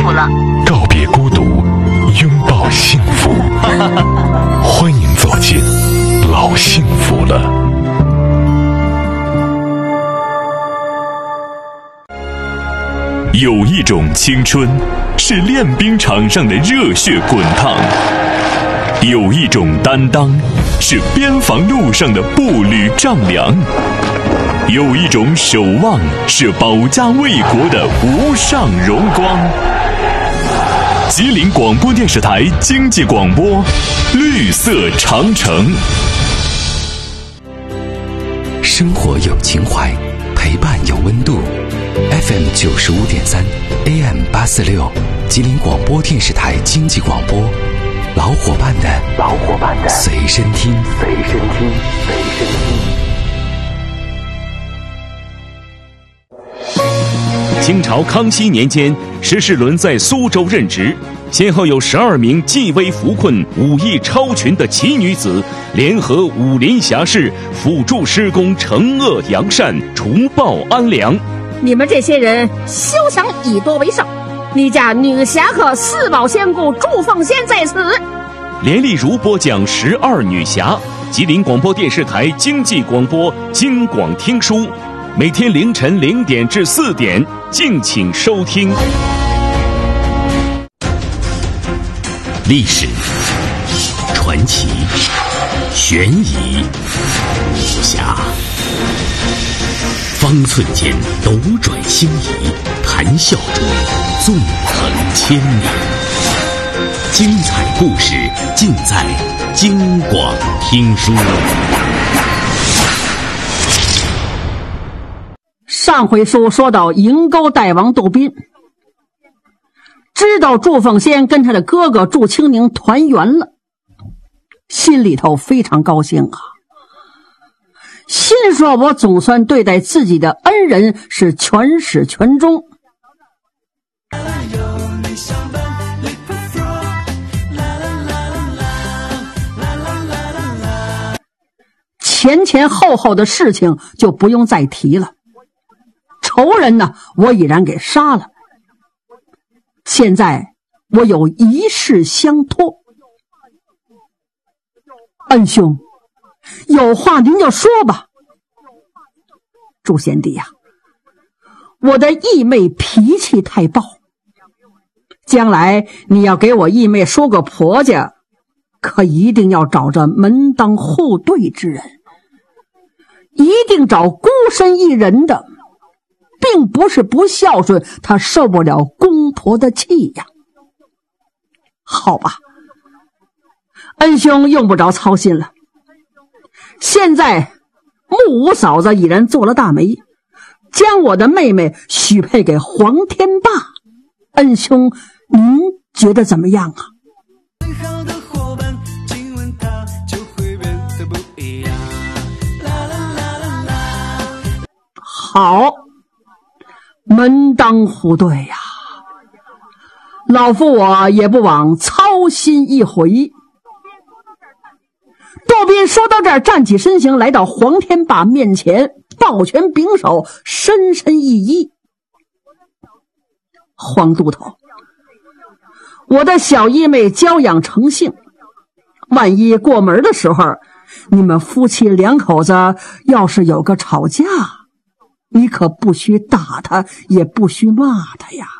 福了。 告别孤独，拥抱幸福。欢迎走进老幸福了。有一种青春是练兵场上的热血滚烫，有一种担当是边防路上的步履丈量，有一种守望是保家卫国的无上荣光。吉林广播电视台经济广播，绿色长城。 生活有情怀，陪伴有温度。FM 95.3 AM 846，吉林广播电视台经济广播，老伙伴的随身听。 清朝康熙年间，石世伦在苏州任职，先后有12名济危扶困、武艺超群的奇女子，联合武林侠士，辅助施工惩恶扬善，除暴安良。 你们这些人休想以多为少！你家女侠客四宝仙姑祝凤仙在此。 连丽如播讲12女侠，吉林广播电视台经济广播京广听书，每天凌晨0点至4点，敬请收听。 历史、传奇、悬疑、武侠，方寸间斗转星移，谈笑中纵横千年。精彩故事尽在京广听书。 上回书说到营沟大王窦斌知道祝凤仙跟他的哥哥祝清宁团圆了，心里头非常高兴啊，心说我总算对待自己的恩人是全始全终。前后后的事情就不用再提了，仇人呢，我已然给杀了。现在我有一事相托，恩兄，有话您就说吧。祝贤弟呀，我的义妹脾气太暴，将来你要给我义妹说个婆家，可一定要找着门当户对之人，一定找孤身一人的，并不是不孝顺，他受不了公婆的气呀。好吧，恩兄用不着操心了。现在木五嫂子已然做了大媒，将我的妹妹许配给黄天霸，恩兄您觉得怎么样啊？好，门当户对呀，老夫我也不枉操心一回。窦斌说到这儿，站起身形，来到黄天霸面前，抱拳拱手，深深一揖。黄都头，我的小义妹娇养成性，万一过门的时候，你们夫妻两口子要是有个吵架，你可不许打他，也不许骂他呀。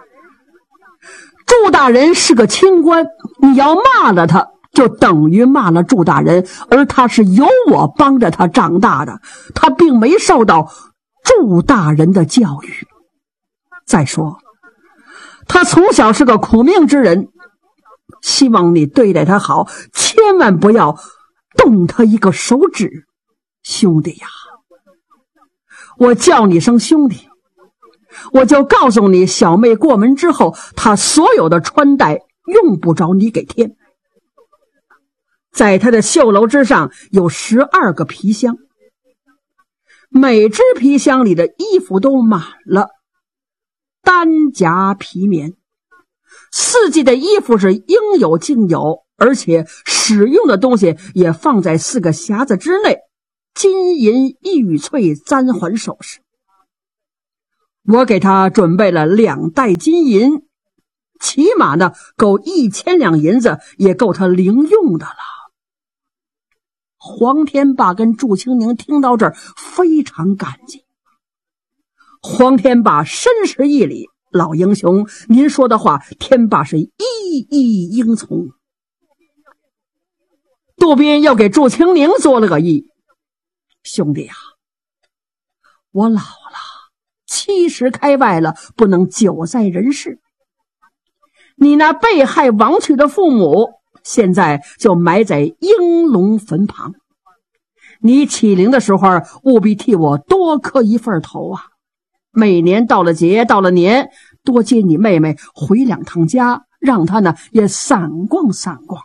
祝大人是个清官，你要骂了他，就等于骂了祝大人，而他是由我帮着他长大的，他并没受到祝大人的教育。再说他从小是个苦命之人，希望你对待他好，千万不要动他一个手指。兄弟呀，我叫你声兄弟，我就告诉你，小妹过门之后，她所有的穿戴用不着你给添。在她的绣楼之上有12个皮箱，每只皮箱里的衣服都满了，单夹皮棉，四季的衣服是应有尽有，而且使用的东西也放在4个匣子之内，金银玉翠簪环首饰。我给他准备了2袋金银， 起码呢够1000两银子，也够他零用的了。黄天霸跟祝青宁听到这儿非常感激。黄天霸深施一礼，老英雄，您说的话天霸是一一应从。杜宾又给祝青宁做了个揖，兄弟啊，我老了，70开外了，不能久在人世。你那被害亡去的父母现在就埋在英龙坟旁，你起灵的时候务必替我多磕一份头啊！每年到了节到了年，多接你妹妹回2趟家，让她呢也散逛散逛。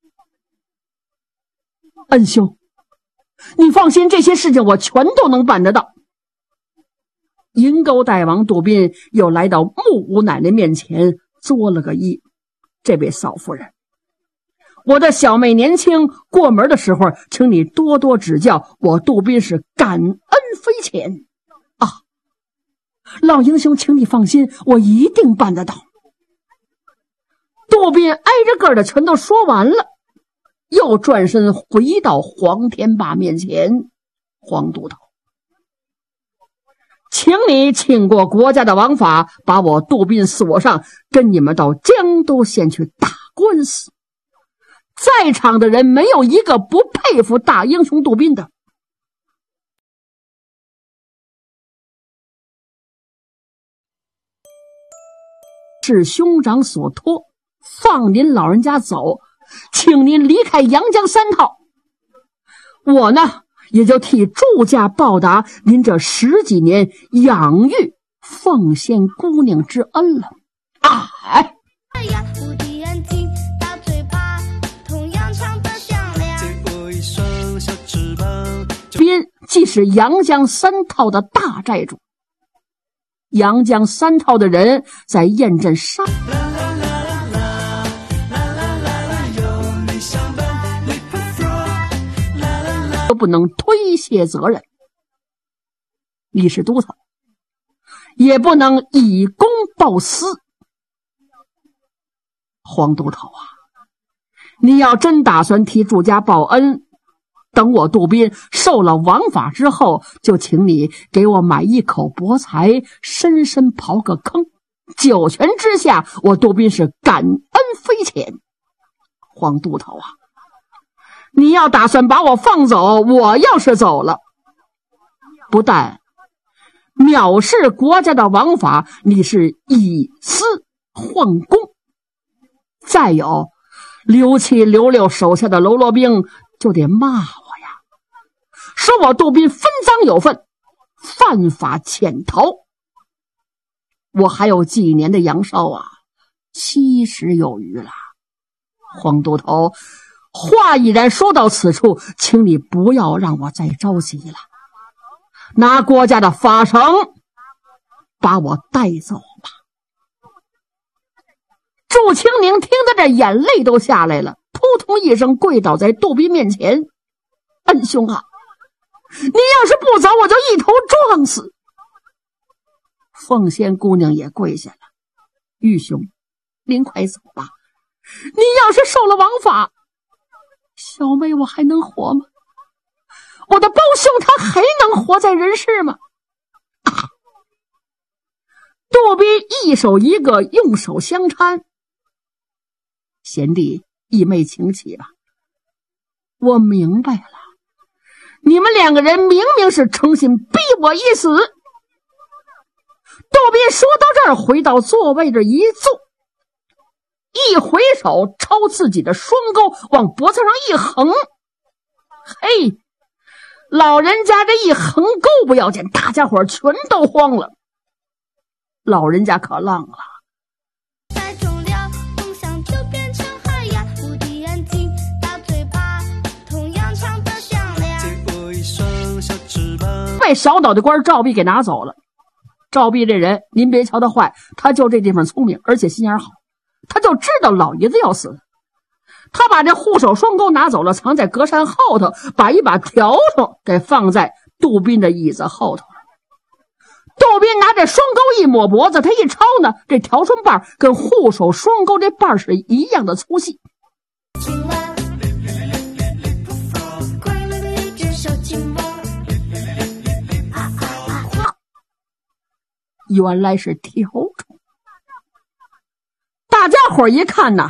恩兄，你放心，这些事情我全都能办得到。银钩大王杜宾又来到穆五奶奶面前作了个揖，这位嫂夫人，我的小妹年轻，过门的时候请你多多指教，我杜宾是感恩非浅啊！老英雄，请你放心，我一定办得到。杜宾挨着个的全都说完了，又转身回到黄天霸面前，黄都头，请你请过国家的王法，把我杜宾锁上，跟你们到江都县去打官司。在场的人没有一个不佩服大英雄杜宾的。是兄长所托，放您老人家走，请您离开阳江3套。我呢也就替祝家报答您这10几年养育凤仙姑娘之恩了。哎，宾既是阳江3套的大债主，阳江3套的人在雁阵上都不能推卸责任，你是都头，也不能以公报私。黄都头啊，你要真打算替祝家报恩，等我杜宾受了王法之后，就请你给我买一口薄财，深深刨个坑，九泉之下，我杜宾是感恩非浅。黄都头啊，你要打算把我放走，我要是走了，不但藐视国家的王法，你是以私换公，再有刘七刘六手下的喽啰兵就得骂我呀，说我杜宾分赃有份，犯法潜逃。我还有几年的阳寿啊，70有余了。黄都头，话已然说到此处，请你不要让我再着急了，拿国家的法绳把我带走吧。祝青宁听到这眼泪都下来了，扑通一声跪倒在杜宾面前，恩兄啊，你要是不走，我就一头撞死。凤仙姑娘也跪下了，玉兄，您快走吧，你要是受了王法，小妹我还能活吗？我的胞兄他还能活在人世吗？杜宾一手一个，用手相搀，贤弟一妹请起吧。我明白了，你们2个人明明是诚心逼我一死。杜宾说到这儿，回到座位这一坐，一回手抄自己的双钩往脖子上一横，嘿，老人家这一横钩不要紧，大家伙全都慌了。老人家可浪了，被小岛的官赵弼给拿走了。赵弼这人您别瞧他坏，他就这地方聪明，而且心眼好，他就知道老爷子要死，他把这护手双钩拿走了，藏在隔山后头，把一把笤帚给放在杜宾的椅子后头。 窦斌拿这双钩一抹脖子，他一抄呢，这条春瓣跟护手双钩这瓣是一样的粗细。原来是条虫。大家伙一看呐，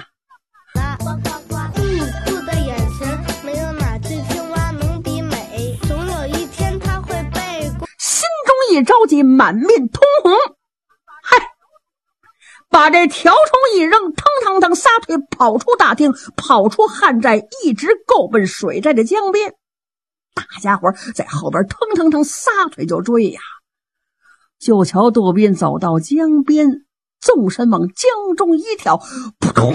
酷的眼神，没有哪只青蛙能比美。总有一天它会被心中一着急，满面通红。嗨，把这条虫一扔，腾腾腾撒腿跑出大厅，跑出旱寨，一直够奔水寨的江边。大家伙在后边腾腾腾撒腿就追呀。就瞧杜宾走到江边，纵身往江中一跳，扑通！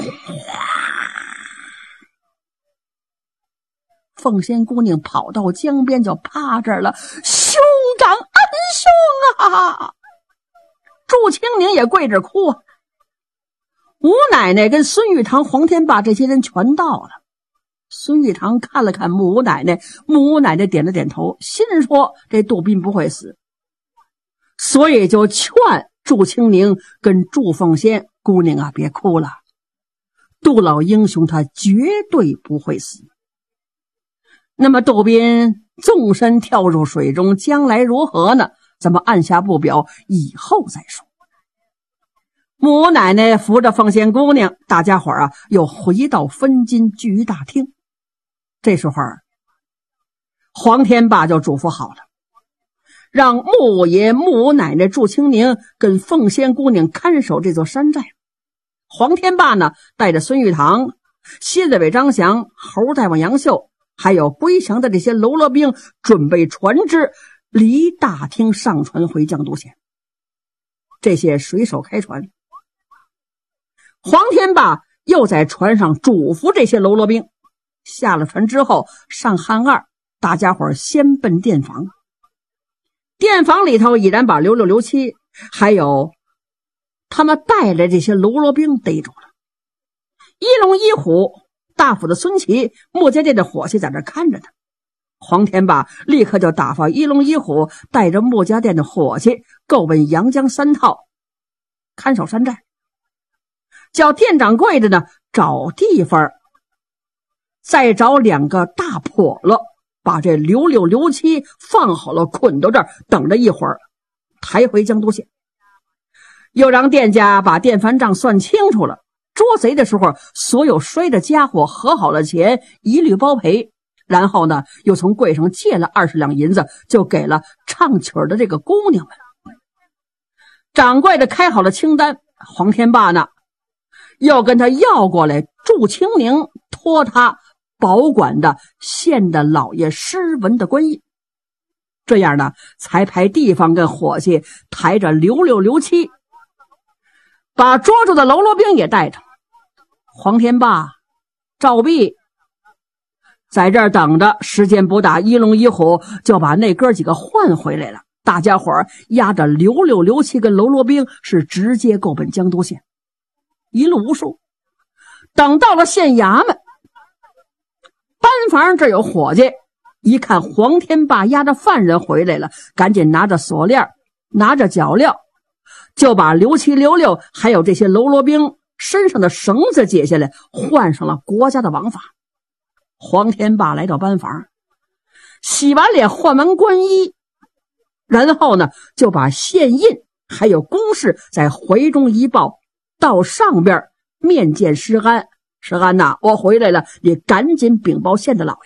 凤仙姑娘跑到江边就趴这儿了，兄长恩兄啊！祝清宁也跪着哭啊。吴奶奶跟孙玉堂、黄天霸这些人全到了。孙玉堂看了看穆奶奶，穆奶奶点了点头，心说这杜宾不会死，所以就劝祝清宁跟祝凤仙姑娘啊，别哭了，杜老英雄他绝对不会死。那么杜宾纵身跳入水中，将来如何呢？咱们按下不表，以后再说。母奶奶扶着凤仙姑娘，大家伙啊又回到分金聚义大厅。这时候黄天霸就嘱咐好了，让穆爷、穆奶奶、祝清宁跟凤仙姑娘看守这座山寨。黄天霸呢，带着孙玉堂、蝎子尾张翔、猴大王杨秀，还有归降的这些喽啰兵，准备船只离大厅上船回江都县。这些水手开船，黄天霸又在船上嘱咐这些喽啰兵，下了船之后上汉二，大家伙先奔店房。店房里头已然把刘六、刘七还有他们带来这些喽啰兵逮住了。一龙一虎大府的孙琦、穆家店的伙计在这看着他。黄天霸立刻就打发一龙一虎带着穆家店的伙计够奔阳江三套看守山寨，叫店掌柜的呢找地方，再找2个大笸箩，把这刘六、刘七放好了，捆到这儿，等着一会儿抬回江都县。又让店家把店番账算清楚了，捉贼的时候所有摔的家伙合好了钱，一律包赔。然后呢，又从柜上借了20两银子，就给了唱曲的这个姑娘们。掌柜的开好了清单，黄天霸呢又跟他要过来祝清宁托他保管的县的老爷诗文的官印。这样呢，才派地方跟伙计抬着刘六、刘七，把捉住的喽啰兵也带着。黄天霸、赵弼在这儿等着，时间不大，一龙一虎就把那哥几个换回来了。大家伙儿押着刘六、刘七跟喽啰兵是直接够奔江都县。一路无数，等到了县衙门，班房这有伙计一看黄天霸押着犯人回来了，赶紧拿着锁链拿着脚镣，就把刘七、刘六还有这些喽啰兵身上的绳子解下来，换上了国家的王法。黄天霸来到班房，洗完脸换完官衣，然后呢就把县印还有公事在怀中一抱，到上边面见施安。施安呐，我回来了，你赶紧禀报县的老爷。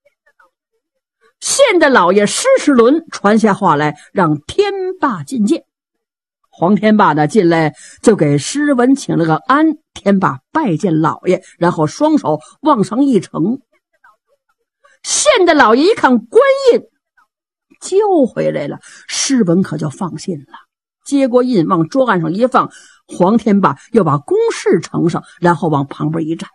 县的老爷施世伦传下话来，让天霸觐见。黄天霸呢进来就给施文请了个安，天霸拜见老爷，然后双手往上一呈。县的老爷一看官印救回来了，施文可就放心了，接过印往桌案上一放。黄天霸又把公事呈上，然后往旁边一站。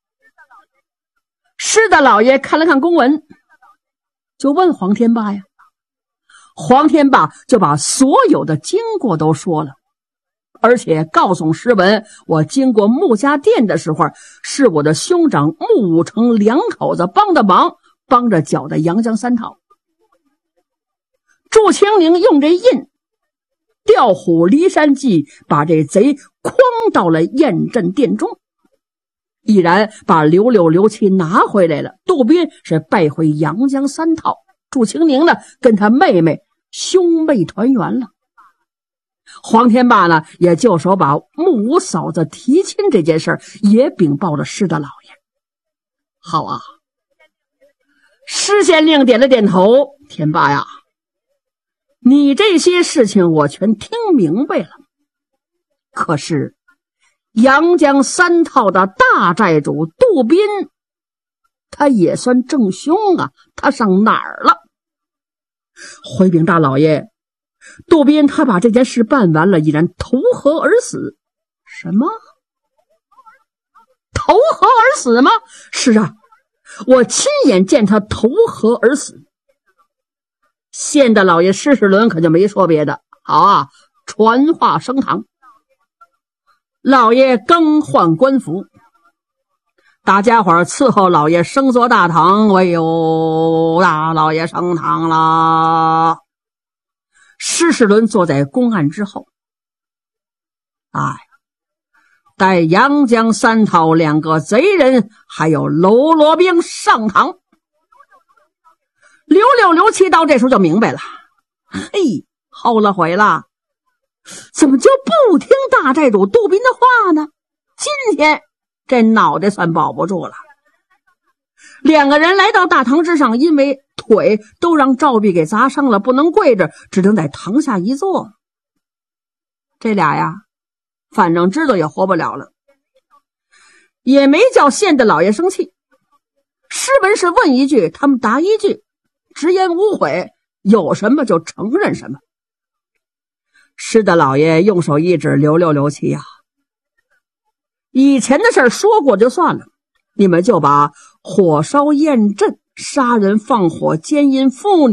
施大老爷看了看公文，就问黄天霸呀。黄天霸就把所有的经过都说了，而且告诉施文，我经过穆家店的时候，是我的兄长穆武成2口子帮的忙，帮着搅的阳江三套。祝清宁用这印调虎离山计，把这贼诓到了验镇殿中，毅然把刘六、刘七拿回来了。杜宾是败回阳江三套，祝清宁呢跟他妹妹兄妹团圆了。黄天霸呢也就手把木五嫂子提亲这件事也禀报了施大老爷。好啊，施县令点了点头，天霸呀，你这些事情我全听明白了。可是阳江三套的大寨主杜宾，他也算正凶啊，他上哪儿了？回禀大老爷，杜宾他把这件事办完了，已然投河而死。什么？投河而死吗？是啊，我亲眼见他投河而死。县的老爷施世伦可就没说别的，好啊，传话升堂。老爷更换官服，大家伙伺候老爷升坐大堂。哎呦，大老爷升堂了。施世伦坐在公案之后，带阳江三套两个贼人还有喽啰兵上堂。刘六、刘七到这时候就明白了，嘿，后了悔了，怎么就不听大寨主杜宾的话呢？今天这脑袋算保不住了。两个人来到大堂之上，因为腿都让赵壁给砸伤了，不能跪着，只能在堂下一坐。这俩呀，反正知道也活不了了，也没叫县的老爷生气。施文是问一句，他们答一句，直言无悔，有什么就承认什么。施大老爷用手一指刘六、刘七呀，以前的事说过就算了，你们就把火烧验镇、杀人放火、奸淫妇女